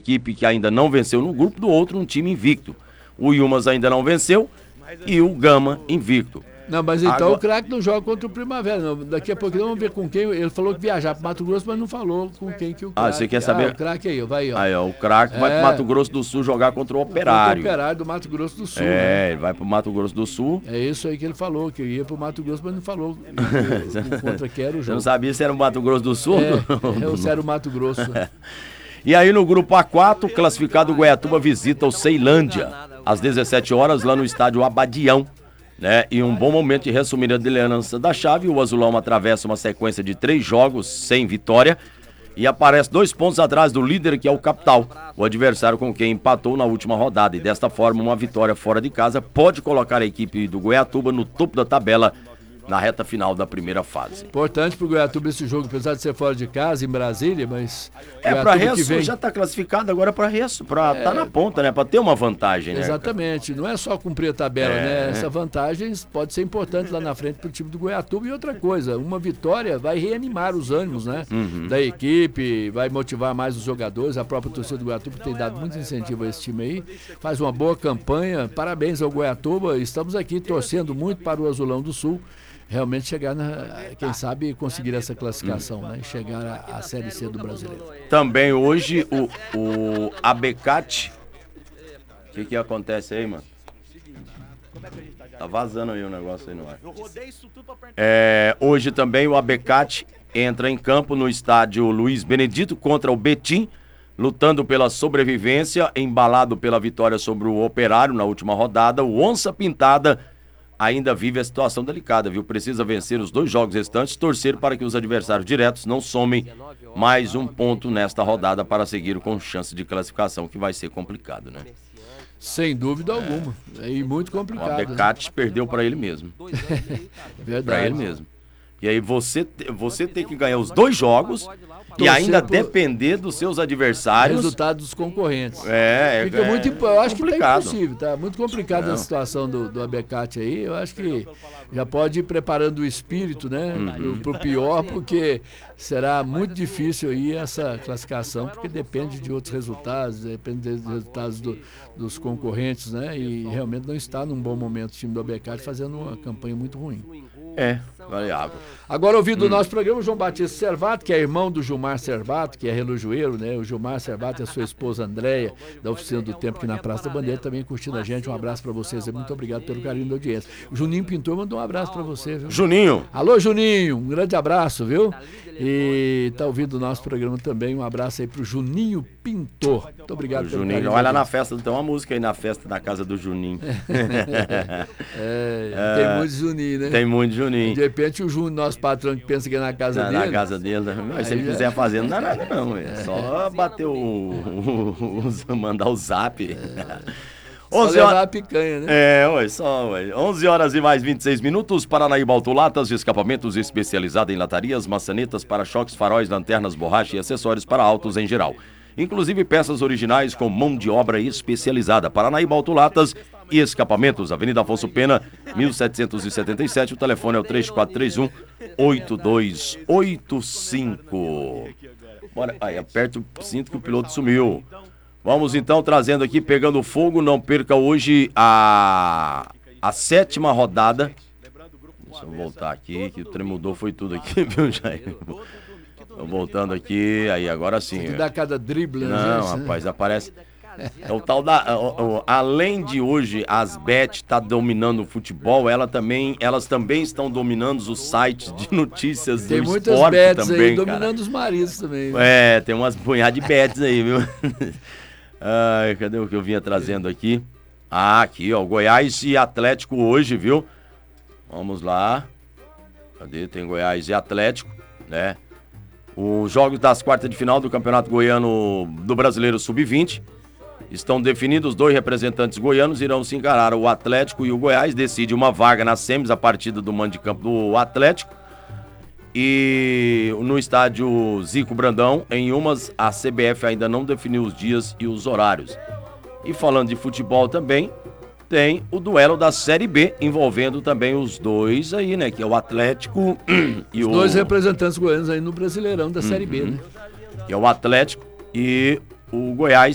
equipe que ainda não venceu no grupo, do outro um time invicto. O Yumas ainda não venceu e o Gama invicto. Não, mas então o Craque não joga contra o Primavera, não. Daqui a pouco vamos ver com quem. Ele falou que viajar para Mato Grosso, mas não falou com quem que o Craque... você quer saber? O Craque aí, vai aí, ó. Aí, ó, o Craque vai pro Mato Grosso do Sul jogar contra o Operário. Contra o Operário do Mato Grosso do Sul. Ele vai pro Mato Grosso do Sul. É isso aí que ele falou, que ia pro Mato Grosso, mas não falou contra quem era o jogo. Você não sabia se era o Mato Grosso do Sul? Ou se era o Mato Grosso. E aí no grupo A4, classificado Goiatuba visita o Ceilândia, às 17 horas, lá no estádio Abadião. Né? E um bom momento de resumir a liderança da chave. O Azulão atravessa uma sequência de 3 jogos sem vitória e aparece 2 pontos atrás do líder, que é o Capital, o adversário com quem empatou na última rodada. E desta forma, uma vitória fora de casa pode colocar a equipe do Goiatuba no topo da tabela na reta final da primeira fase. Importante pro Goiatuba esse jogo, apesar de ser fora de casa, em Brasília, mas... Pra Resso já tá classificado agora pra Resso, tá na ponta, né? Pra ter uma vantagem, né? Exatamente, não é só cumprir a tabela, né? Essa vantagem pode ser importante lá na frente pro time do Goiatuba. E outra coisa, uma vitória vai reanimar os ânimos, né? Da equipe, vai motivar mais os jogadores, a própria torcida do Goiatuba tem dado muito incentivo a esse time aí, faz uma boa campanha, parabéns ao Goiatuba, estamos aqui torcendo muito para o Azulão do Sul realmente chegar, quem sabe, conseguir essa classificação, né? Chegar à Série C do Brasileiro. Também hoje o Abecate. O que acontece aí, mano? Tá vazando aí o negócio aí no ar. Hoje também o Abecate entra em campo no estádio Luiz Benedito contra o Betim, lutando pela sobrevivência, embalado pela vitória sobre o Operário na última rodada. O Onça Pintada ainda vive a situação delicada, viu? Precisa vencer os 2 jogos restantes, torcer para que os adversários diretos não somem mais um ponto nesta rodada para seguir com chance de classificação, que vai ser complicado, né? Sem dúvida alguma. E muito complicado. O Abecate perdeu para ele mesmo. Verdade. Para ele mesmo. E aí você tem que ganhar os 2 jogos e ainda depender dos seus adversários. Resultado dos concorrentes. Fica muito, eu acho complicado. Que tá impossível, tá muito complicado a situação do Abecate aí. Eu acho que já pode ir preparando o espírito, né, pro pior, porque será muito difícil aí essa classificação, porque depende de outros resultados, depende dos resultados dos concorrentes, né, e realmente não está num bom momento o time do Abecate fazendo uma campanha muito ruim. Variável. Agora, ouvindo o nosso programa, o João Batista Servato, que é irmão do Gilmar Servato, que é relojoeiro, né? O Gilmar Servato e a sua esposa Andréia, da Oficina do Tempo aqui na Praça da Bandeira, também curtindo a gente. Um abraço pra vocês, muito obrigado pelo carinho da audiência. O Juninho Pintor mandou um abraço pra você, viu? Juninho! Alô, Juninho, um grande abraço, viu? E tá ouvindo o nosso programa também, um abraço aí pro Juninho Pintor. Muito obrigado pelo Juninho. Olha lá na festa, tem uma música aí na festa da casa do Juninho. Tem muito Juninho, né? Tem muito Juninho. De repente o Juninho, nosso patrão, que pensa que é na casa dele. Na casa dele, mas se ele quiser fazer, não dá nada não. É só bater mandar o zap. Só levar a picanha, né? 11 horas e mais 26 minutos. Paranaíba Autolatas, escapamentos especializados em latarias, maçanetas, para-choques, faróis, lanternas, borracha e acessórios para autos em geral. Inclusive peças originais com mão de obra especializada. Paranaíba Autolatas e escapamentos, Avenida Afonso Pena, 1777. O telefone é o 3431-8285. Bora, aí, aperta o cinto que o piloto sumiu. Vamos então trazendo aqui, pegando fogo, não perca hoje a 7ª rodada. Deixa eu voltar aqui, que o trem mudou, foi tudo aqui, viu, Jair? Tô voltando aqui, aí agora sim. Tem que dar cada drible, né? Não, rapaz, aparece... É o tal da... além de hoje as bet tá dominando o futebol, elas também estão dominando os sites de notícias do esporte. Tem muitas bets também, aí, dominando os maridos também. Viu? Tem umas punhadas de bets aí, viu? Cadê o que eu vinha trazendo aqui? Aqui, ó, Goiás e Atlético hoje, viu? Vamos lá. Cadê? Tem Goiás e Atlético, né? Os jogos das quartas de final do Campeonato Goiano do Brasileiro Sub-20 estão definidos. 2 representantes goianos irão se encarar. O Atlético e o Goiás decide uma vaga nas semis, a partida do mando de campo do Atlético. E no estádio Zico Brandão, em umas, a CBF ainda não definiu os dias e os horários. E falando de futebol também, tem o duelo da Série B, envolvendo também os dois aí, né? Que é o Atlético e os 2 representantes goianos aí no Brasileirão da Série B, né? Que é o Atlético e o Goiás,